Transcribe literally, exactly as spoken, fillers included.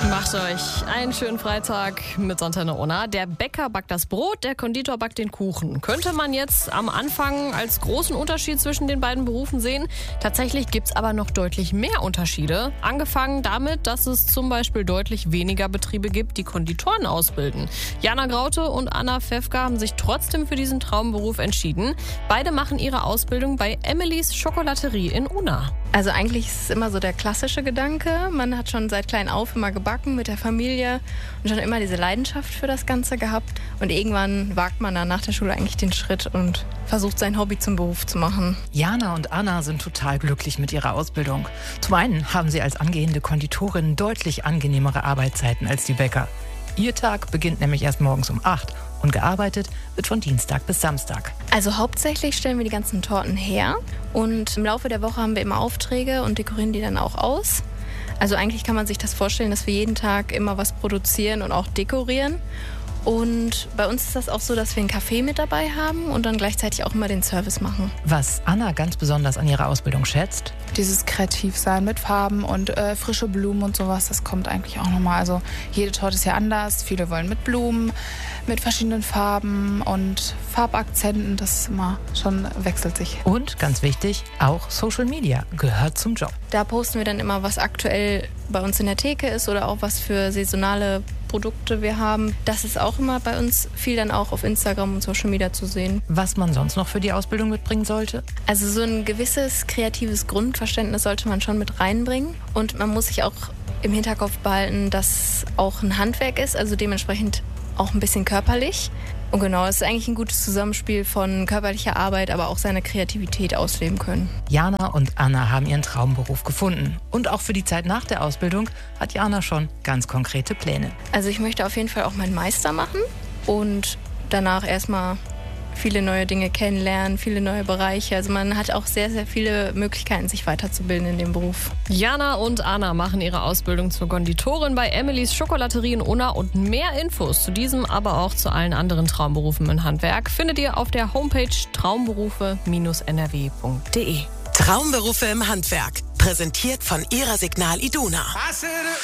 Macht euch einen schönen Freitag mit Antenne Unna. Der Bäcker backt das Brot, der Konditor backt den Kuchen. Könnte man jetzt am Anfang als großen Unterschied zwischen den beiden Berufen sehen. Tatsächlich gibt es aber noch deutlich mehr Unterschiede. Angefangen damit, dass es zum Beispiel deutlich weniger Betriebe gibt, die Konditoren ausbilden. Jana Graute und Anna Fefka haben sich trotzdem für diesen Traumberuf entschieden. Beide machen ihre Ausbildung bei Emilys Schokolaterie in Unna. Also eigentlich ist es immer so der klassische Gedanke. Man hat schon seit klein auf immer gebacken mit der Familie und schon immer diese Leidenschaft für das Ganze gehabt. Und irgendwann wagt man dann nach der Schule eigentlich den Schritt und versucht sein Hobby zum Beruf zu machen. Jana und Anna sind total glücklich mit ihrer Ausbildung. Zum einen haben sie als angehende Konditorin deutlich angenehmere Arbeitszeiten als die Bäcker. Ihr Tag beginnt nämlich erst morgens um acht und gearbeitet wird von Dienstag bis Samstag. Also hauptsächlich stellen wir die ganzen Torten her und im Laufe der Woche haben wir immer Aufträge und dekorieren die dann auch aus. Also eigentlich kann man sich das vorstellen, dass wir jeden Tag immer was produzieren und auch dekorieren. Und bei uns ist das auch so, dass wir einen Kaffee mit dabei haben und dann gleichzeitig auch immer den Service machen. Was Anna ganz besonders an ihrer Ausbildung schätzt? Dieses Kreativsein mit Farben und äh, frische Blumen und sowas, das kommt eigentlich auch nochmal. Also jede Torte ist ja anders. Viele wollen mit Blumen, mit verschiedenen Farben und Farbakzenten. Das ist immer schon wechselt sich. Und ganz wichtig, auch Social Media gehört zum Job. Da posten wir dann immer, was aktuell bei uns in der Theke ist oder auch was für saisonale Produkte wir haben. Das ist auch immer bei uns viel dann auch auf Instagram und Social Media zu sehen. Was man sonst noch für die Ausbildung mitbringen sollte? Also so ein gewisses kreatives Grundverständnis sollte man schon mit reinbringen. Und man muss sich auch im Hinterkopf behalten, dass auch ein Handwerk ist, also dementsprechend auch ein bisschen körperlich. Und genau, es ist eigentlich ein gutes Zusammenspiel von körperlicher Arbeit, aber auch seine Kreativität ausleben können. Jana und Anna haben ihren Traumberuf gefunden. Und auch für die Zeit nach der Ausbildung hat Jana schon ganz konkrete Pläne. Also ich möchte auf jeden Fall auch meinen Meister machen und danach erstmal viele neue Dinge kennenlernen, viele neue Bereiche. Also man hat auch sehr, sehr viele Möglichkeiten, sich weiterzubilden in dem Beruf. Jana und Anna machen ihre Ausbildung zur Konditorin bei Emilys Schokolaterie in Unna und mehr Infos zu diesem, aber auch zu allen anderen Traumberufen im Handwerk findet ihr auf der Homepage traumberufe Bindestrich n r w punkt d e. Traumberufe im Handwerk. Präsentiert von Ihrer Signal Iduna.